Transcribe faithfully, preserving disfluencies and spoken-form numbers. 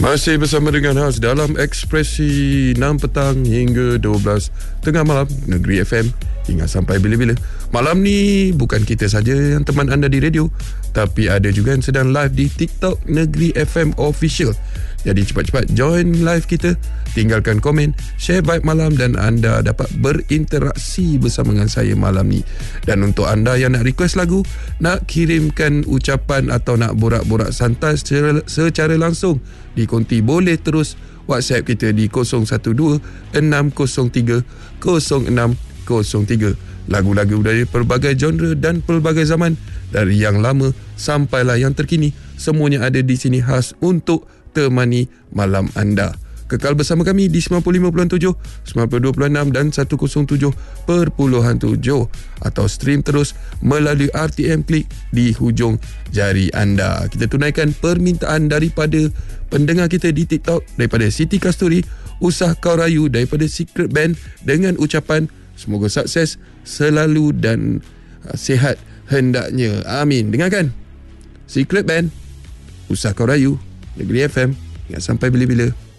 Masih bersama dengan Haz dalam Ekspresi enam petang hingga dua belas tengah malam Negeri F M hingga sampai bila-bila. Malam ni bukan kita saja yang teman anda di radio, tapi ada juga yang sedang live di TikTok Negeri F M Official. Jadi cepat-cepat join live kita, tinggalkan komen, share vibe malam dan anda dapat berinteraksi bersama dengan saya malam ni. Dan untuk anda yang nak request lagu, nak kirimkan ucapan atau nak borak-borak santai secara, secara langsung di konti, boleh terus WhatsApp kita di kosong satu dua enam kosong tiga kosong enam kosong tiga. Lagu-lagu dari pelbagai genre dan pelbagai zaman, dari yang lama sampailah yang terkini, semuanya ada di sini khas untuk temani malam anda. Kekal bersama kami di sembilan puluh lima perpuluhan tujuh, sembilan puluh dua perpuluhan enam dan seratus tujuh perpuluhan tujuh, atau stream terus melalui R T M Klik di hujung jari anda. Kita tunaikan permintaan daripada pendengar kita di TikTok, daripada Siti Kasturi, Usah Kau Rayu daripada Secret Band, dengan ucapan semoga sukses selalu dan uh, sihat hendaknya. Amin. Dengarkan Secret Band, Usah Kau Rayu, Negeri F M, hingga sampai bila-bila.